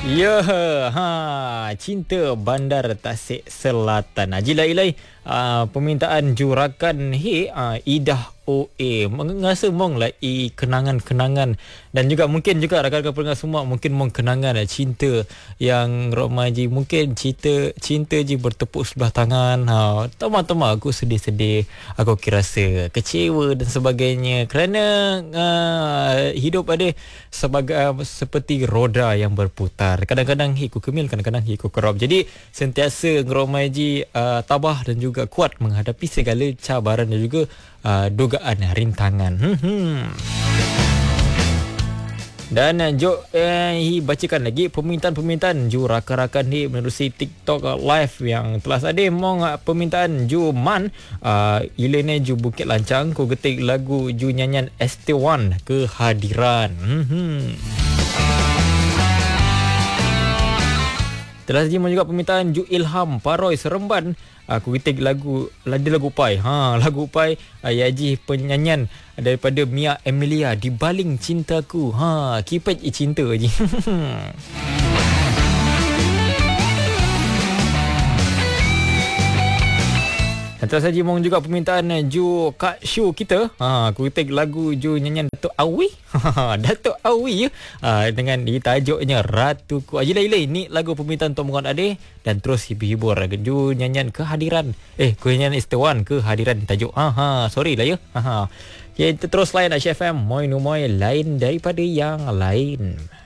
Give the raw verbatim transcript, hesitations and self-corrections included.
Ya, ha, cinta Bandar Tasik Selatan. Haji Lai uh, permintaan jurakan he uh, Idah O A. Mengasa mong lah i kenangan-kenangan dan juga mungkin juga rakan-rakan pendengar semua mungkin mong kenangan uh, cinta yang Rok Maji mungkin cinta cinta je bertepuk sebelah tangan. Ha, tama-tama aku sedih-sedih, aku kira rasa kecewa dan sebagainya kerana uh, hidup ada sebagai uh, seperti roda yang berputar. Kadang-kadang hiku kemil, kadang-kadang hiku kerap. Jadi sentiasa Rok Maji uh, tabah dan juga kuat menghadapi segala cabaran dan juga uh, dugaan rintangan. Hmm. hmm. Dan uh, jom uh, bacakan lagi permintaan-permintaan ju rakan-rakan ni menerusi TikTok uh, live yang telah ada mong uh, permintaan ju man uh, ilene ju Bukit Lancang ku getik lagu ju nyanyian S T satu Kehadiran. Hmm. hmm. Telah saja juga permintaan Ju Ilham Paroi Seremban. Aku ketik lagu lagi lagu Pai. Ha, lagu Pai Yaji penyanyian daripada Mia Emilia Di Baling Cintaku. Ha, kipet i cinta je. Terus saja mong juga permintaan Ju Kak Shu kita. Ha, aku ketik lagu Ju nyanyian Datuk Awi. Datuk Awi ya. Ha, dengan ditajuknya Ratuku. Haji Lai ni lagu permintaan Tok Mungon Ade dan terus hibur-hibur Ju nyanyian Kehadiran. Eh, nyanyian Istiwan Kehadiran tajuk. Ha ha, sorry lah ya. Ha ha. Kita terus lain Asia F M. Moi no moi lain daripada yang lain.